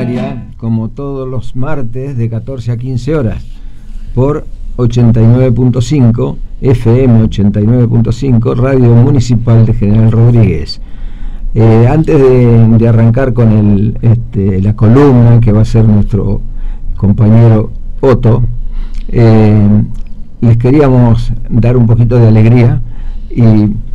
Primaria, como todos los martes de 14 a 15 horas, por 89.5, FM 89.5, Radio Municipal de General Rodríguez. Antes de arrancar con la columna que va a ser nuestro compañero Otto, les queríamos dar un poquito de alegría y